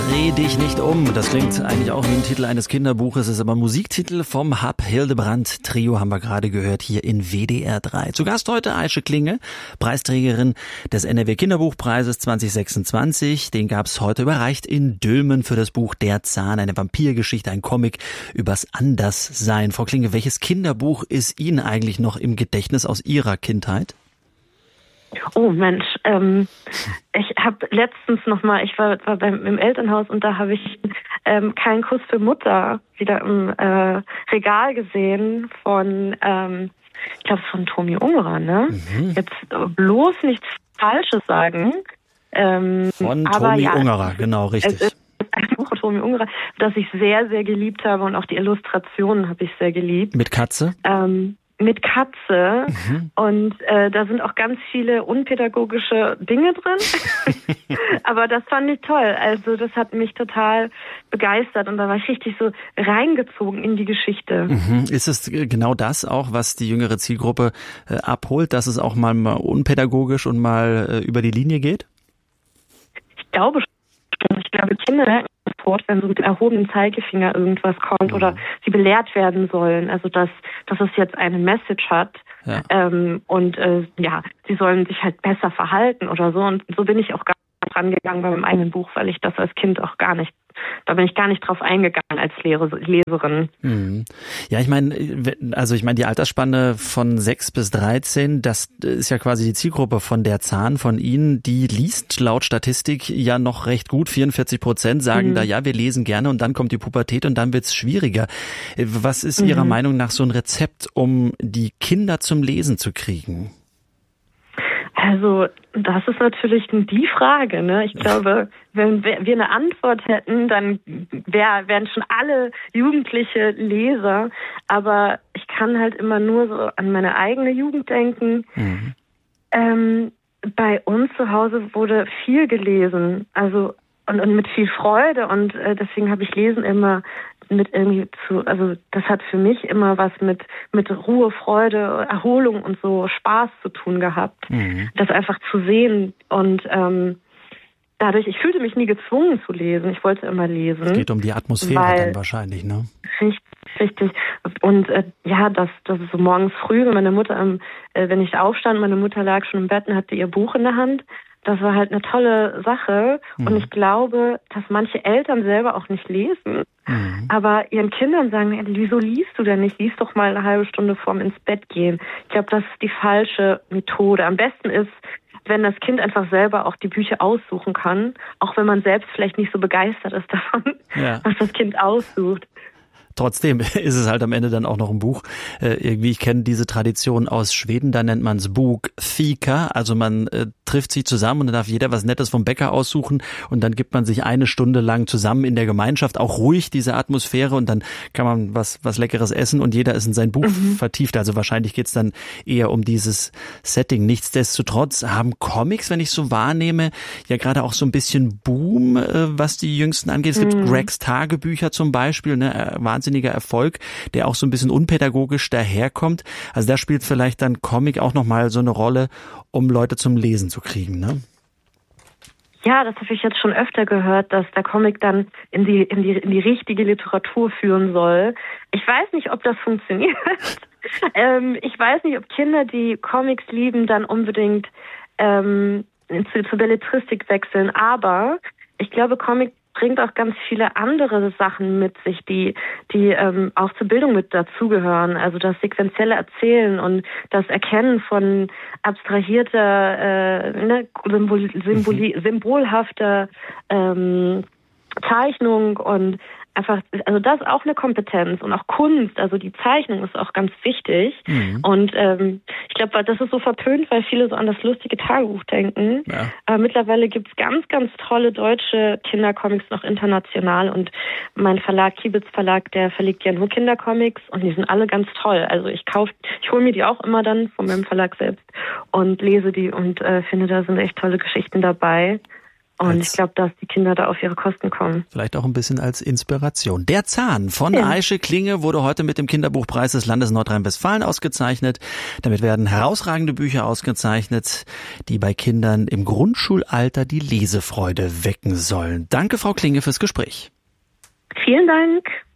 Dreh dich nicht um. Das klingt eigentlich auch wie ein Titel eines Kinderbuches, ist aber ein Musiktitel vom Hab Hildebrandt Trio, haben wir gerade gehört, hier in WDR 3. Zu Gast heute Aische Klinge, Preisträgerin des NRW Kinderbuchpreises 2026. Den gab's heute überreicht in Dülmen für das Buch Der Zahn, eine Vampirgeschichte, ein Comic übers Anderssein. Frau Klinge, welches Kinderbuch ist Ihnen eigentlich noch im Gedächtnis aus Ihrer Kindheit? Oh Mensch, ich habe letztens nochmal, ich war im Elternhaus und da habe ich Kein Kuss für Mutter wieder im Regal gesehen von, ich glaube von Tomi Ungerer, ne? Mhm. Jetzt bloß nichts Falsches sagen. Von Tomi Ungerer, genau, richtig. Es ist ein Buch von Tomi Ungerer, das ich sehr, sehr geliebt habe und auch die Illustrationen habe ich sehr geliebt. Mit Katze? Mit Katze und da sind auch ganz viele unpädagogische Dinge drin, aber das fand ich toll, also das hat mich total begeistert und da war ich richtig so reingezogen in die Geschichte. Ist es genau das auch, was die jüngere Zielgruppe abholt, dass es auch mal unpädagogisch und mal über die Linie geht? Ich glaube schon, Kinder merken sofort, wenn so mit erhobenem Zeigefinger irgendwas kommt oder sie belehrt werden sollen. Also dass es jetzt eine Message hat und sie sollen sich halt besser verhalten oder so. Und so bin ich auch gar nicht rangegangen bei meinem eigenen Buch, weil ich das als Kind auch gar nicht, da bin ich gar nicht drauf eingegangen als Leserin. Ja, ich meine, die Altersspanne von 6 bis 13, das ist ja quasi die Zielgruppe von Der Zahn, von Ihnen, die liest laut Statistik ja noch recht gut. 44% sagen da, ja, wir lesen gerne und dann kommt die Pubertät und dann wird's schwieriger. Was ist Ihrer Meinung nach so ein Rezept, um die Kinder zum Lesen zu kriegen? Also, das ist natürlich die Frage, ne? Ich glaube, wenn wir eine Antwort hätten, dann wären schon alle Jugendliche Leser. Aber ich kann halt immer nur so an meine eigene Jugend denken. Bei uns zu Hause wurde viel gelesen, also und mit viel Freude und deswegen habe ich Lesen immer mit irgendwie das hat für mich immer was mit Ruhe, Freude, Erholung und so Spaß zu tun gehabt. Das einfach zu sehen und dadurch, ich fühlte mich nie gezwungen zu lesen, ich wollte immer lesen. Es geht um die Atmosphäre dann wahrscheinlich, ne? Richtig. Und das ist so morgens früh, wenn meine Mutter wenn ich aufstand, meine Mutter lag schon im Bett und hatte ihr Buch in der Hand. Das war halt eine tolle Sache und ich glaube, dass manche Eltern selber auch nicht lesen, aber ihren Kindern sagen, wieso liest du denn nicht? Lies doch mal eine halbe Stunde vorm ins Bett gehen. Ich glaube, das ist die falsche Methode. Am besten ist, wenn das Kind einfach selber auch die Bücher aussuchen kann, auch wenn man selbst vielleicht nicht so begeistert ist davon, was das Kind aussucht. Trotzdem ist es halt am Ende dann auch noch ein Buch. Ich kenne diese Tradition aus Schweden, da nennt man es Bokfika. Also man trifft sich zusammen und dann darf jeder was Nettes vom Bäcker aussuchen und dann gibt man sich eine Stunde lang zusammen in der Gemeinschaft, auch ruhig diese Atmosphäre und dann kann man was Leckeres essen und jeder ist in sein Buch vertieft. Also wahrscheinlich geht's dann eher um dieses Setting. Nichtsdestotrotz haben Comics, wenn ich so wahrnehme, ja gerade auch so ein bisschen Boom, was die Jüngsten angeht. Es gibt Gregs Tagebücher zum Beispiel, ne, wahnsinniger Erfolg, der auch so ein bisschen unpädagogisch daherkommt. Also da spielt vielleicht dann Comic auch nochmal so eine Rolle, um Leute zum Lesen zu kriegen, ne? Ja, das habe ich jetzt schon öfter gehört, dass der Comic dann in die richtige Literatur führen soll. Ich weiß nicht, ob das funktioniert. Ich weiß nicht, ob Kinder, die Comics lieben, dann unbedingt zur Belletristik wechseln. Aber ich glaube, Comic bringt auch ganz viele andere Sachen mit sich, die auch zur Bildung mit dazugehören. Also das sequenzielle Erzählen und das Erkennen von abstrahierter, symbolhafter Zeichnung und einfach, also das ist auch eine Kompetenz und auch Kunst, also die Zeichnung ist auch ganz wichtig. Und ich glaube, das ist so verpönt, weil viele so an das lustige Tagebuch denken. Ja. Aber mittlerweile gibt es ganz, ganz tolle deutsche Kindercomics noch international und mein Verlag, Kibitz Verlag, der verlegt ja nur Kindercomics und die sind alle ganz toll. Also ich hole mir die auch immer dann von meinem Verlag selbst und lese die und finde, da sind echt tolle Geschichten dabei. Und ich glaube, dass die Kinder da auf ihre Kosten kommen. Vielleicht auch ein bisschen als Inspiration. Der Zahn von Aische Klinge wurde heute mit dem Kinderbuchpreis des Landes Nordrhein-Westfalen ausgezeichnet. Damit werden herausragende Bücher ausgezeichnet, die bei Kindern im Grundschulalter die Lesefreude wecken sollen. Danke, Frau Klinge, fürs Gespräch. Vielen Dank.